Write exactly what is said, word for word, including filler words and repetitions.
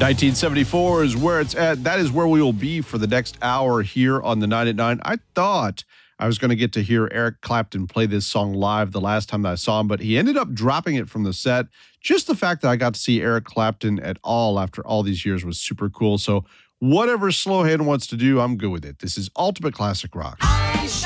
nineteen seventy-four is where it's at. That is where we will be for the next hour here on the Nine at Nine. I thought I was going to get to hear Eric Clapton play this song live the last time that I saw him, but he ended up dropping it from the set. Just the fact that I got to see Eric Clapton at all after all these years was super cool. So whatever Slowhand wants to do, I'm good with it. This is Ultimate Classic Rock.